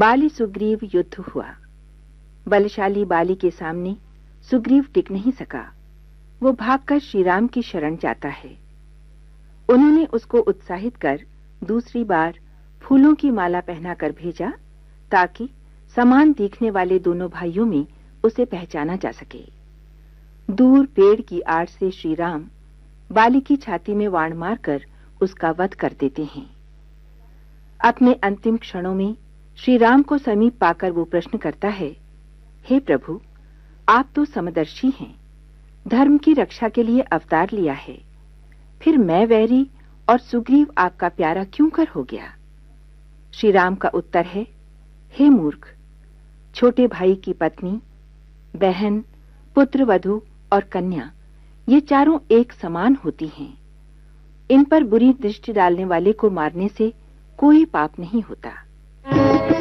बाली सुग्रीव युद्ध हुआ। बलशाली बाली के सामने सुग्रीव टिक नहीं सका। वो भागकर श्रीराम की शरण जाता है। उन्होंने उसको उत्साहित कर दूसरी बार फूलों की माला पहनाकर भेजा ताकि समान दिखने वाले दोनों भाइयों में उसे पहचाना जा सके। दूर पेड़ की आड़ से श्रीराम बाली की छाती में वाण मारकर उसका वध कर देते हैं। अपने अंतिम क्षणों में श्री राम को समीप पाकर वो प्रश्न करता है, हे प्रभु, आप तो समदर्शी हैं, धर्म की रक्षा के लिए अवतार लिया है, फिर मैं वैरी और सुग्रीव आपका प्यारा क्यों कर हो गया? श्री राम का उत्तर है, हे मूर्ख, छोटे भाई की पत्नी, बहन, पुत्रवधू और कन्या, ये चारों एक समान होती हैं। इन पर बुरी दृष्टि डालने वाले को मारने से कोई पाप नहीं होता।